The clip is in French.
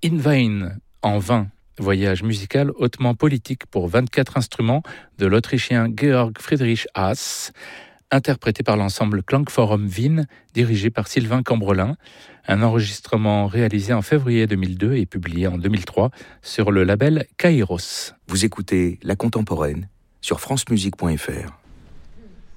In Vain, en vain, voyage musical hautement politique pour 24 instruments de l'Autrichien Georg Friedrich Haas, interprété par l'ensemble Klangforum Wien, dirigé par Sylvain Cambrelin. Un enregistrement réalisé en février 2002 et publié en 2003 sur le label Kairos. Vous écoutez La Contemporaine sur francemusique.fr.